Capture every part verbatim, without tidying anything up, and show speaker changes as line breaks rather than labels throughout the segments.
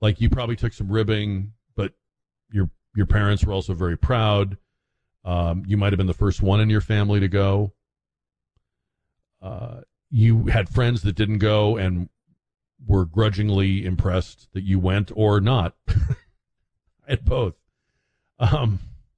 like you probably took some ribbing, but your your parents were also very proud. Um, you might have been the first one in your family to go. Uh, you had friends that didn't go and were grudgingly impressed that you went or not. I had both. Um,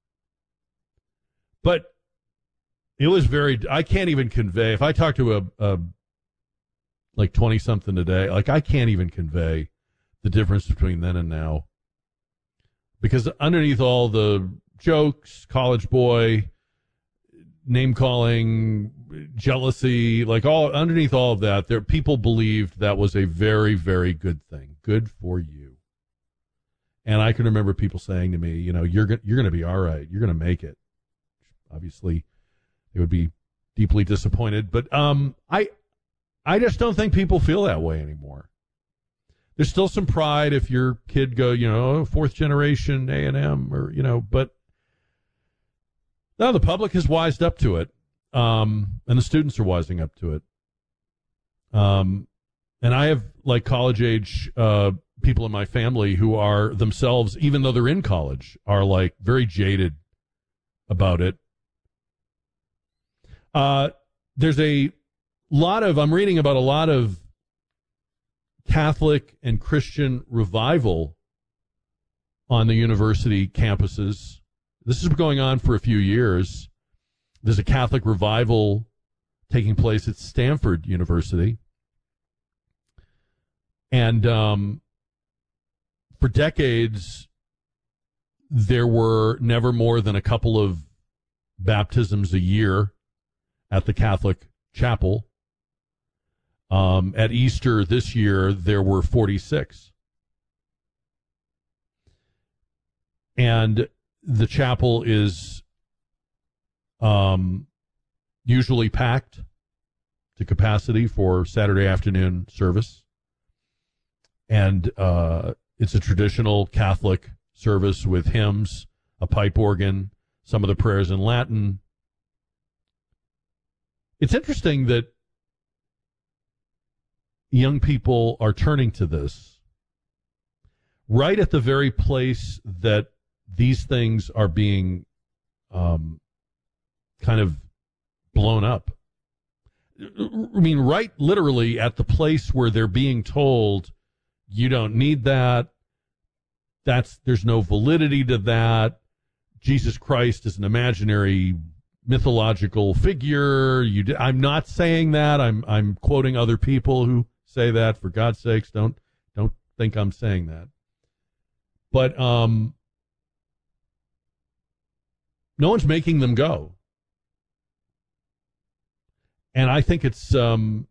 but it was very, I can't even convey, if I talk to a, a like twenty-something today, like I can't even convey the difference between then and now. Because underneath all the jokes, college boy, name-calling, jealousy, like all underneath all of that, there people believed that was a very, very good thing. Good for you. And I can remember people saying to me, you know, you're go- you're going to be all right. You're going to make it. Obviously, they would be deeply disappointed. But um, I, I just don't think people feel that way anymore. There's still some pride if your kid go, you know, fourth generation A and M or, you know, but no, the public has wised up to it, um, and the students are wising up to it. Um, and I have, like, college-age uh, people in my family who are themselves, even though they're in college, are, like, very jaded about it. Uh, there's a lot of, I'm reading about a lot of Catholic and Christian revival on the university campuses. This is going on for a few years. There's a Catholic revival taking place at Stanford University. And um, for decades, there were never more than a couple of baptisms a year at the Catholic chapel. Um, at Easter this year, there were forty-six. And the chapel is um, usually packed to capacity for Saturday afternoon service. And uh, it's a traditional Catholic service with hymns, a pipe organ, some of the prayers in Latin. It's interesting that young people are turning to this right at the very place that these things are being um, kind of blown up. I mean, right literally at the place where they're being told, you don't need that. That's, there's no validity to that. Jesus Christ is an imaginary mythological figure. You, d- I'm not saying that. I'm, I'm quoting other people who say that. For God's sakes, don't, don't think I'm saying that. But, um, no one's making them go. And I think it's um,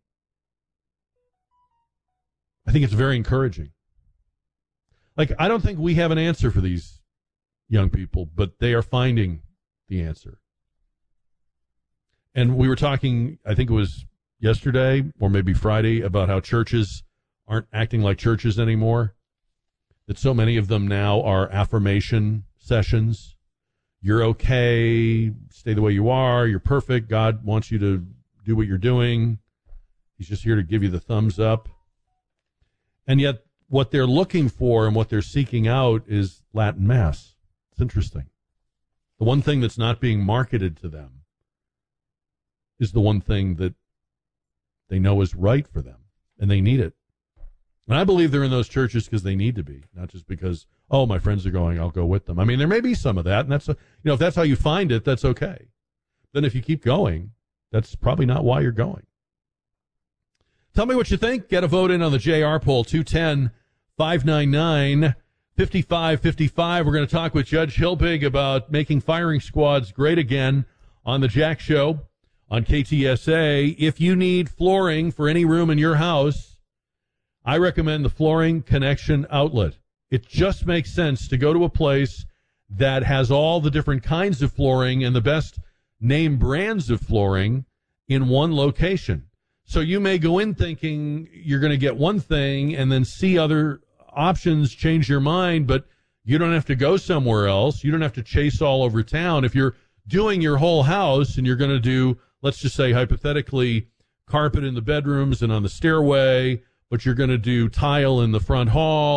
I think it's very encouraging. Like, I don't think we have an answer for these young people, but they are finding the answer. And we were talking, I think it was yesterday or maybe Friday, about how churches aren't acting like churches anymore. That so many of them now are affirmation sessions. You're okay, stay the way you are, you're perfect, God wants you to do what you're doing. He's just here to give you the thumbs up. And yet what they're looking for and what they're seeking out is Latin Mass. It's interesting. The one thing that's not being marketed to them is the one thing that they know is right for them, and they need it. And I believe they're in those churches because they need to be, not just because, oh, my friends are going, I'll go with them. I mean, there may be some of that, and that's, a, you know, if that's how you find it, that's okay. Then if you keep going, that's probably not why you're going. Tell me what you think. Get a vote in on the J R poll, two one zero, five nine nine, five five five five. We're going to talk with Judge Hilbig about making firing squads great again on the Jack Show on K T S A. If you need flooring for any room in your house, I recommend the Flooring Connection Outlet. It just makes sense to go to a place that has all the different kinds of flooring and the best name brands of flooring in one location. So you may go in thinking you're going to get one thing and then see other options, change your mind, but you don't have to go somewhere else. You don't have to chase all over town. If you're doing your whole house and you're going to do, let's just say hypothetically, carpet in the bedrooms and on the stairway, but you're going to do tile in the front hall